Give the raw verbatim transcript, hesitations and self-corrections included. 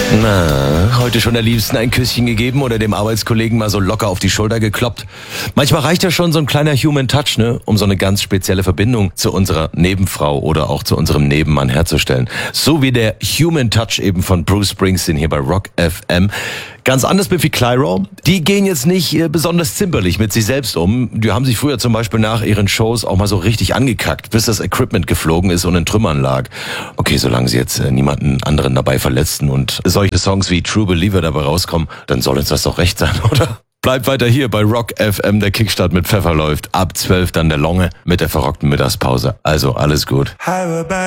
Na, heute schon der Liebsten ein Küsschen gegeben oder dem Arbeitskollegen mal so locker auf die Schulter gekloppt? Manchmal reicht ja schon so ein kleiner Human Touch, ne, um so eine ganz spezielle Verbindung zu unserer Nebenfrau oder auch zu unserem Nebenmann herzustellen. So wie der Human Touch eben von Bruce Springsteen hier bei Rock F M. Ganz anders Biffy Clyro. Die gehen jetzt nicht äh, besonders zimperlich mit sich selbst um. Die haben sich früher zum Beispiel nach ihren Shows auch mal so richtig angekackt, bis das Equipment geflogen ist und in Trümmern lag. Okay, solange sie jetzt äh, niemanden anderen dabei verletzten und solche Songs wie True Believer dabei rauskommen, dann soll uns das doch recht sein, oder? Bleibt weiter hier bei Rock F M, der Kickstart mit Pfeffer läuft. Ab zwölf dann der Longe mit der verrockten Mittagspause. Also alles gut.